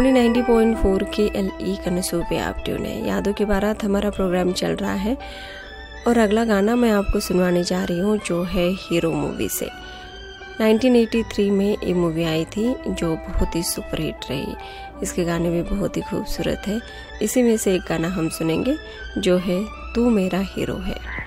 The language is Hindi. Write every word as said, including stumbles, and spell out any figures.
सोनी नाइंटी पॉइंट फोर के एल ई कनसू पे आप ट्यून है। यादों की बारात हमारा प्रोग्राम चल रहा है और अगला गाना मैं आपको सुनवाने जा रही हूँ जो है हीरो मूवी से। नाइंटीन एटी थ्री में ये मूवी आई थी जो बहुत ही सुपरहिट रही। इसके गाने भी बहुत ही खूबसूरत है। इसी में से एक गाना हम सुनेंगे जो है तू मेरा हीरो है।